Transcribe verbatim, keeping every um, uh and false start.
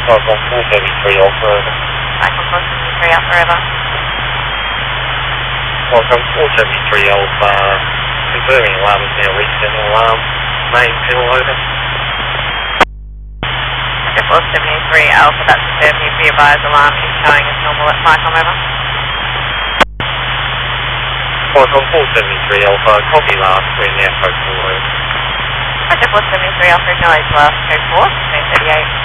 Cyclone four seventy-three Alpha over. Cyclone four seventy-three Alpha over. Cyclone four seventy-three Alpha, confirming alarm is now reached and alarm, main pedal over. four seventy-three Alpha, that's confirmed. Your rear bias alarm is showing as normal at Cyclone over. Cyclone four seventy-three Alpha, copy last, we're now code four over. four seventy-three Alpha, acknowledge last code four, fifteen thirty-eight.